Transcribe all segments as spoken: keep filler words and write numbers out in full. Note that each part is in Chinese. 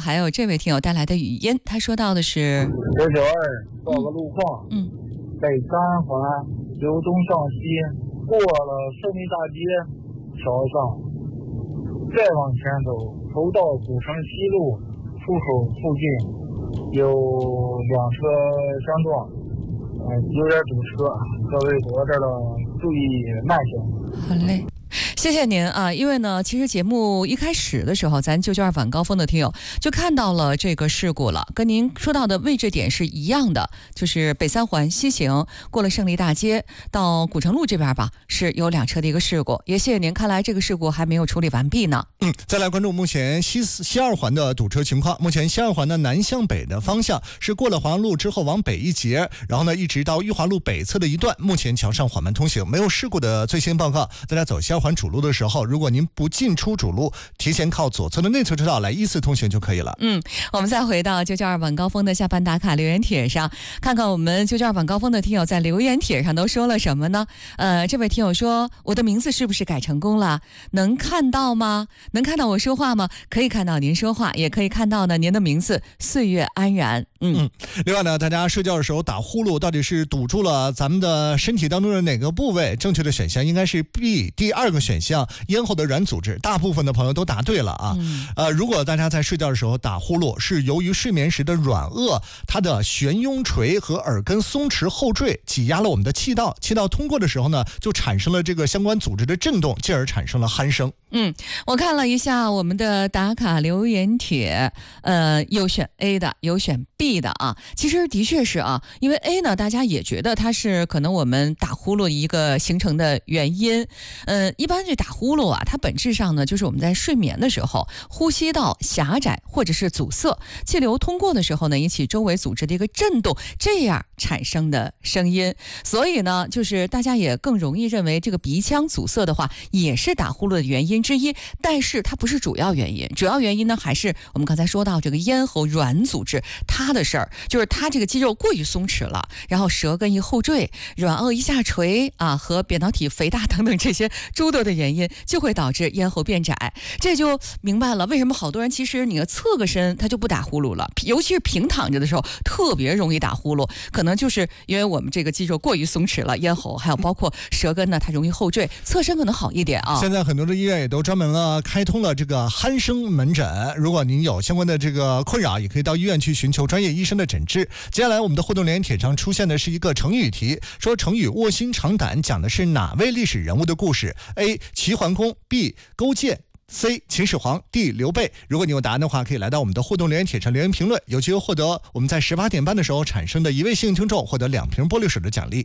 还有这位听友带来的语音，他说到的是： 九九二报个路况， 嗯， 北三环由东向西，过了胜利大街桥上，再往前走，头到古城西路出口附近有两车相撞，呃，有点堵车，各位躲这儿的注意慢行。 好嘞。谢谢您啊，因为呢，其实节目一开始的时候，咱九九二晚高峰的听友就看到了这个事故了，跟您说到的位置点是一样的，就是北三环西行过了胜利大街到古城路这边吧，是有两车的一个事故。也谢谢您，看来这个事故还没有处理完毕呢。 嗯，再来关注目前西西二环的堵车情况。目前西二环的南向北的方向是过了华阳路之后往北一截，然后呢一直到裕华路北侧的一段，目前桥上缓慢通行，没有事故的最新报告。大家走西二环主路的时候，如果您不进出主路，提前靠左侧的内侧车道来依次通行就可以了。 嗯，我们再回到九九二晚高峰的下班打卡留言帖上，看看我们九九二晚高峰的听友在留言帖上都说了什么呢？呃，这位听友说，我的名字是不是改成功了？能看到吗？能看到我说话吗？可以看到您说话，也可以看到呢您的名字岁月安然。嗯嗯，另外呢，大家睡觉的时候打呼噜，到底是堵住了咱们的身体当中的哪个部位？正确的选项应该是 B， 第二个选项，咽喉的软组织。大部分的朋友都答对了啊。嗯、呃，如果大家在睡觉的时候打呼噜，是由于睡眠时的软腭，它的悬雍垂和耳根松弛后坠挤压了我们的气道，气道通过的时候呢，就产生了这个相关组织的震动，进而产生了鼾声。 嗯，我看了一下我们的打卡留言帖，呃，有选 A 的，有选 B 的啊。其实的确是啊，因为 A 呢，大家也觉得它是可能我们打呼噜一个形成的原因。呃，一般这打呼噜啊，它本质上呢，就是我们在睡眠的时候，呼吸道狭窄或者是阻塞，气流通过的时候呢，引起周围组织的一个震动，这样产生的声音。所以呢，就是大家也更容易认为这个鼻腔阻塞的话，也是打呼噜的原因之一，但是它不是主要原因。主要原因呢，还是我们刚才说到这个咽喉软组织它的事儿，就是它这个肌肉过于松弛了，然后舌根一后坠，软腭一下垂啊，和扁桃体肥大等等这些诸多的原因，就会导致咽喉变窄。这就明白了为什么好多人其实你要侧个身他就不打呼噜了，尤其是平躺着的时候特别容易打呼噜，可能就是因为我们这个肌肉过于松弛了，咽喉还有包括舌根呢，它容易后坠，侧身可能好一点啊。 现在很多的医院也都专门了开通了这个鼾声门诊，如果您有相关的这个困扰，也可以到医院去寻求专业医生的诊治。接下来我们的互动留言帖上出现的是一个成语题，说成语卧薪尝胆讲的是哪位历史人物的故事？ A. 齐桓公， B. 勾践， C. 秦始皇， D. 刘备。如果你有答案的话，可以来到我们的互动留言帖上留言评论，有机会获得我们在十八点半的时候产生的一位幸运听众获得两瓶玻璃水的奖励。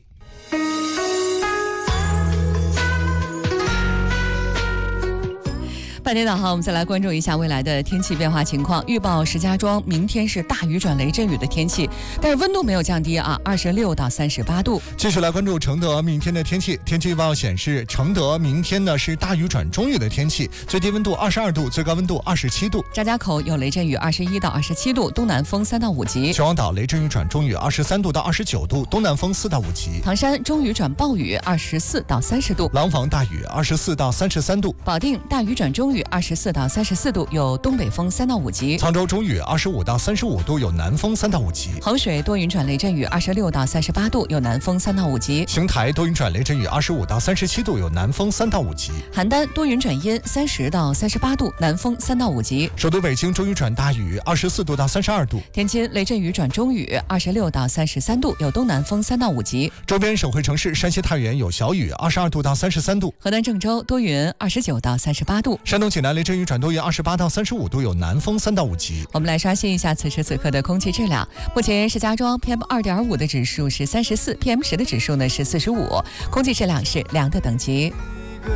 半点导航，我们再来关注一下未来的天气变化情况。预报石家庄明天是大雨转雷阵雨的天气，但是温度没有降低啊，二十六到三十八度。 继续来关注承德明天的天气。天气预报显示，承德明天呢是大雨转中雨的天气，最低温度二十二度，最高温度二十七度。 张家口有雷阵雨，二十一到二十七度，东南风三到五级。 秦皇岛雷阵雨转中雨，二十三度到二十九度，东南风四到五级。 唐山中雨转暴雨，二十四到三十度。 廊坊大雨，二十四到三十三度。 保定大雨转中雨，二十四到三十四度，有东北风三到五级。 沧州中雨，二十五到三十五度，有南风三到五级。 衡水多云转雷阵雨，二十六到三十八度，有南风三到五级。 邢台多云转雷阵雨，二十五到三十七度，有南风三到五级。 邯郸多云转阴，三十到三十八度，南风三到五级。 首都北京中雨转大雨，二十四度到三十二度。 天津雷阵雨转中雨，二十六到三十三度，有东南风三到五级。 周边省会城市山西太原有小雨，二十二度到三十三度。 河南郑州多云，二十九到三十八度。 山东济南雷阵雨转多云，二十八到三十五度，有南风三到五级。 我们来刷新一下此时此刻的空气质量。目前石家庄 P M 二点五 的指数是三十四 ，P M 十 的指数呢是四十五，空气质量是良的等级。